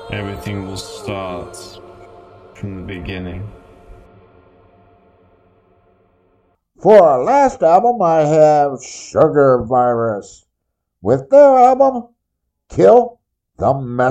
Everything will start from the beginning. For our last album, I have Sugar Virus with their album Kill the Messenger.